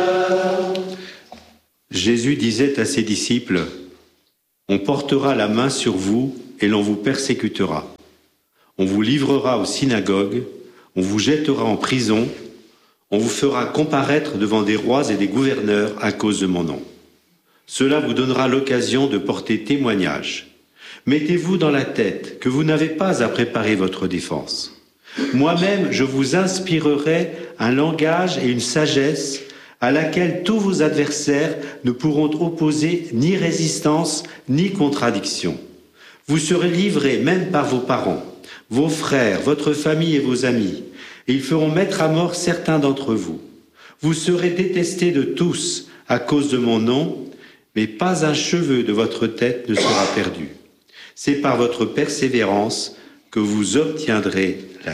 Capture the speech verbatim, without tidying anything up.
Jésus disait à ses disciples, « On portera la main sur vous et l'on vous persécutera. On vous livrera aux synagogues, on vous jettera en prison, on vous fera comparaître devant des rois et des gouverneurs à cause de mon nom. Cela vous donnera l'occasion de porter témoignage. Mettez-vous dans la tête que vous n'avez pas à préparer votre défense. Moi-même, je vous inspirerai un langage et une sagesse à laquelle tous vos adversaires ne pourront opposer ni résistance ni contradiction. Vous serez livrés même par vos parents, vos frères, votre famille et vos amis, et ils feront mettre à mort certains d'entre vous. Vous serez détestés de tous à cause de mon nom, mais pas un cheveu de votre tête ne sera perdu. C'est par votre persévérance que vous obtiendrez la vie. »